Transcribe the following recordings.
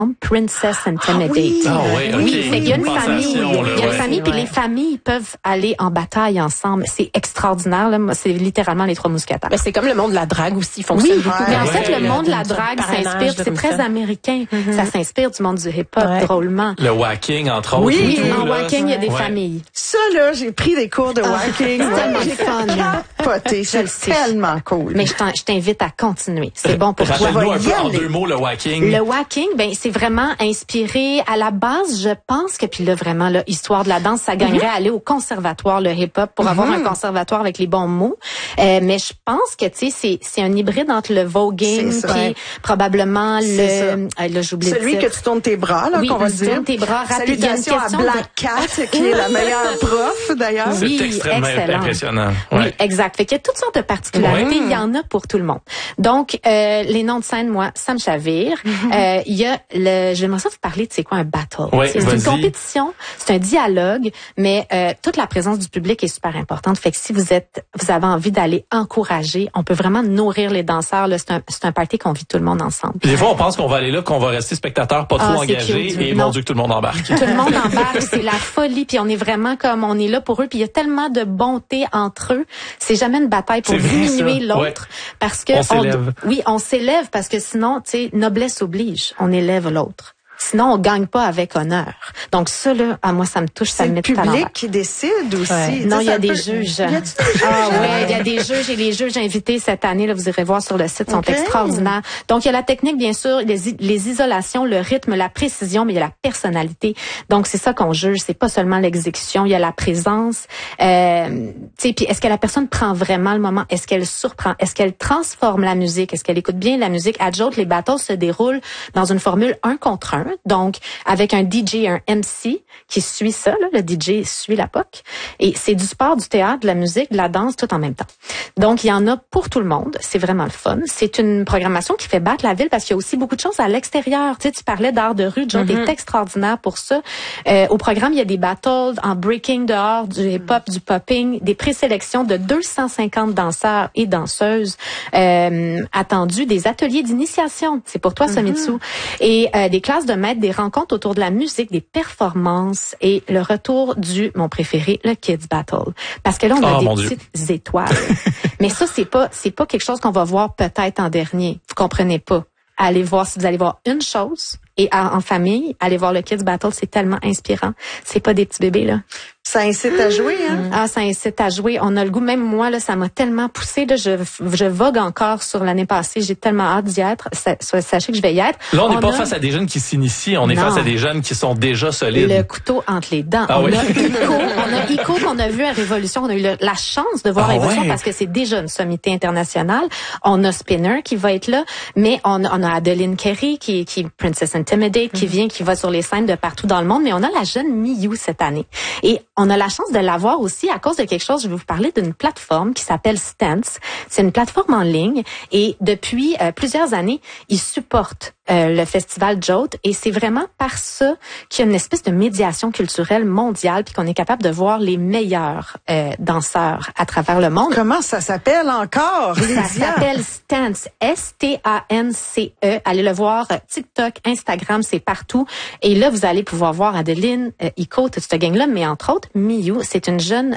Princess Intimidate. Oui, Oui, fait qu'il y a une famille, puis ouais. les familles peuvent aller en bataille ensemble. C'est extraordinaire, là. Moi, c'est littéralement les Trois Mousquetaires. Ben, c'est comme le monde de la drague aussi fonctionne beaucoup. Mais en Ouais. fait, le monde de la drague parrainage, s'inspire, c'est comme très ça. américain. Ça s'inspire du monde du hip-hop, Ouais. drôlement. Le whacking, entre autres. Oui, et tout, en là. whacking, il y a des Ouais. familles. Ça, là, j'ai pris des cours de whacking. tellement J'ai fun. capoté. C'est le sais. tellement cool. Mais je t'invite à continuer. C'est bon pour toi. Rappelle-nous un peu y en aller. 2 mots le whacking. Le whacking, ben c'est vraiment inspiré à la base, je pense que puis là vraiment là, histoire de la danse, ça gagnerait à aller au conservatoire le hip-hop pour avoir un conservatoire avec les bons mots. Mais je pense que tu sais c'est un hybride entre le voguing C'est ça. puis probablement C'est là j'oublie le Celui titre. que tu tournes tes bras, là, Oui, qu'on va tu le dire. tournes tes bras rapide. Il y a une Salutations à question Black Cat, qui est la meilleure prof, d'ailleurs. C'est Oui, extrêmement excellent. impressionnant. Oui, Ouais. exact. Fait qu'il y a toutes sortes de particularités. Il y en a pour tout le monde. Donc, les noms de scène, moi, ça me chavire. Il y a j'aimerais ça vous parler de c'est quoi un battle. Oui, C'est une vas-y. compétition, c'est un dialogue, mais toute la présence du public est super importante. Fait que si vous avez envie d'aller encourager, on peut vraiment nourrir les danseurs. Là, c'est un party qu'on vit tout le monde ensemble. Puis des fois, on pense qu'on va aller là, qu'on va rester spectateur, pas trop c'est engagé, cute. et Non. mon Dieu que tout le monde embarque. Tout le monde embarque, c'est la folie, puis on est vraiment comme on est là pour eux, puis il y a tellement de bonté entre eux. C'est jamais une bataille pour C'est vrai, diminuer ça. l'autre, Ouais. parce que On s'élève. on s'élève parce que sinon, tu sais, noblesse oblige, on élève l'autre. Sinon, on gagne pas avec honneur. Donc ça là, à moi ça me touche, ça C'est me le met tout à l'envers. public qui décide aussi. Ouais. Tu sais, Non, il y ça a des peut- juges. Y a-tu des juges? Ah ouais, il y a des juges et les juges invités cette année, là, vous irez voir sur le site, sont Ok. extraordinaires. Donc, il y a la technique, bien sûr, les isolations, le rythme, la précision, mais il y a la personnalité. Donc, c'est ça qu'on juge. C'est pas seulement l'exécution, il y a la présence. Tu sais, puis est-ce que la personne prend vraiment le moment? Est-ce qu'elle surprend? Est-ce qu'elle transforme la musique? Est-ce qu'elle écoute bien la musique? À Jolt, les battles se déroulent dans une formule 1 contre 1. Donc, avec un DJ, un MC qui suit ça, là, le DJ suit la POC. Et c'est du sport, du théâtre, de la musique, de la danse, tout en même temps. Donc, il y en a pour tout le monde. C'est vraiment le fun. C'est une programmation qui fait battre la ville parce qu'il y a aussi beaucoup de choses à l'extérieur. Tu sais, tu parlais d'art de rue. Jolt est extraordinaire pour ça. Au programme, il y a des battles en breaking dehors, du hip-hop, du popping, des présélections de 250 danseurs et danseuses attendus, des ateliers d'initiation. C'est pour toi, Somitsu. Et des classes de maîtres, des rencontres autour de la musique, des performances et le retour du, mon préféré, le Kids Battle. Parce que là, on a Oh, mon des Dieu. petites étoiles. Mais ça, c'est pas quelque chose qu'on va voir peut-être en dernier. Vous comprenez pas. Allez voir, si vous allez voir une chose, et en famille, allez voir le Kids Battle, c'est tellement inspirant. C'est pas des petits bébés, là. Ça incite à jouer, hein? Ah, ça incite à jouer. On a le goût, même moi, là, ça m'a tellement poussé, là, je vogue encore sur l'année passée. J'ai tellement hâte d'y être. Sachez que je vais y être. Là, on n'est pas a face à des jeunes qui s'initient, on est Non. face à des jeunes qui sont déjà solides. le couteau entre les dents. Ah on oui. a Ico qu'on a vu à Révolution. On a eu la chance de voir Ah Révolution ouais. parce que c'est déjà une sommité internationale. On a Spinner qui va être là, mais on a Adeline Carey qui Princess Intimidate qui vient, qui va sur les scènes de partout dans le monde. Mais on a la jeune Miyu cette année. Et on a la chance de l'avoir aussi à cause de quelque chose. Je vais vous parler d'une plateforme qui s'appelle Stance. C'est une plateforme en ligne et depuis plusieurs années, ils supportent le festival Jolt et c'est vraiment par ça qu'il y a une espèce de médiation culturelle mondiale puis qu'on est capable de voir les meilleurs danseurs à travers le monde. Comment ça s'appelle encore, Ça Lydia? s'appelle Stance, S-T-A-N-C-E. Allez le voir, TikTok, Instagram, c'est partout. Et là, vous allez pouvoir voir Adeline, Ico, toute cette gang-là, mais entre autres, Miyu, c'est une jeune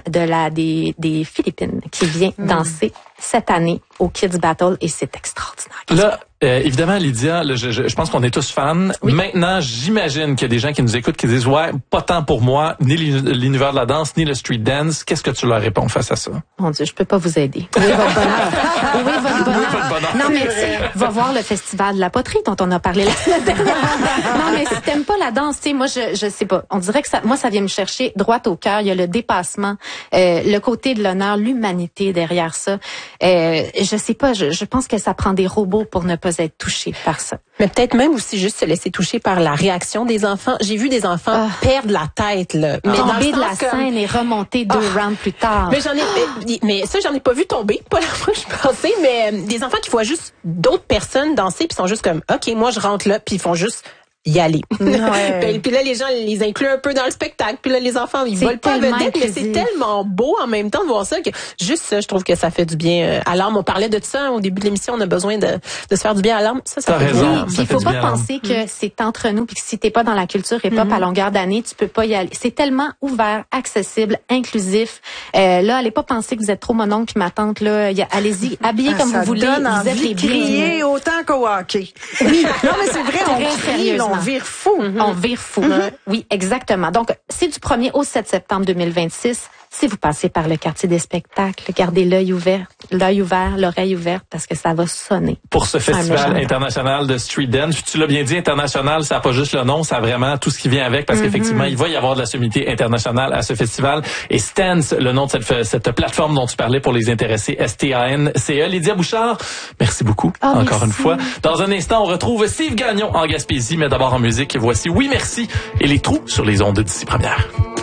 des Philippines qui vient danser cette année au Kids Battle et c'est extraordinaire. Là, évidemment, Lydia, là, je pense qu'on est tous fans. Oui. Maintenant, j'imagine qu'il y a des gens qui nous écoutent qui disent « Ouais, pas tant pour moi, ni l'univers de la danse, ni le street dance. » Qu'est-ce que tu leur réponds face à ça? Mon Dieu, je peux pas vous aider. Où est votre bonheur? Où est votre bonheur? votre bonheur? Non, mais tu sais, va voir le festival de la poterie dont on a parlé la semaine dernière. Non, mais si t'aimes pas la danse, tu sais, moi, je sais pas. On dirait que ça vient me chercher droit au cœur. Il y a le dépassement, le côté de l'honneur, l'humanité derrière ça. Je sais pas, je pense que ça prend des robots pour ne pas être touchés par ça. Mais peut-être même aussi juste se laisser toucher par la réaction des enfants. J'ai vu des enfants perdre la tête, là. Mais dans le Tomber de la sens comme- scène et remonter 2 rounds plus tard. Mais mais ça, j'en ai pas vu tomber. Pas la fois que je pensais, mais des enfants qui voient juste d'autres personnes danser puis sont juste comme, OK, moi, je rentre là puis ils font juste y aller. Ouais. Puis là, les gens les incluent un peu dans le spectacle. Puis là, les enfants, ils volent pas tellement vedette, mais c'est inclusif. tellement beau en même temps de voir ça que juste ça, je trouve que ça fait du bien à l'âme. On parlait de ça au début de l'émission, on a besoin de se faire du bien à l'âme. Ça T'as fait du raison. bien. Puis Ça il fait faut du pas bien à l'âme. penser que c'est entre nous puis que si t'es pas dans la culture hip-hop à longueur d'année, tu peux pas y aller. C'est tellement ouvert, accessible, inclusif. Là, allez pas penser que vous êtes trop mon oncle puis ma tante là. Allez-y, habillez comme ça vous voulez. donne Vous êtes envie les de crier bienvenus. autant qu'au hockey. Oui. Non, mais c'est vrai, on Très crie, sérieusement. on vire fou. On vire fou. Oui, exactement. Donc, c'est du 1er au 7 septembre 2026. Si vous passez par le quartier des spectacles, gardez l'œil ouvert, l'oreille ouverte, parce que ça va sonner. Pour ce festival méchant. international de street dance, tu l'as bien dit, international, ça n'a pas juste le nom, ça a vraiment tout ce qui vient avec, parce qu'effectivement, il va y avoir de la sommité internationale à ce festival. Et Stance, le nom de cette plateforme dont tu parlais pour les intéressés, STANCE. Lydia Bouchard, merci beaucoup, encore merci. une fois. Dans un instant, on retrouve Steve Gagnon en Gaspésie, mais d'abord en musique, voici Oui Merci et les trous sur les ondes d'ici première.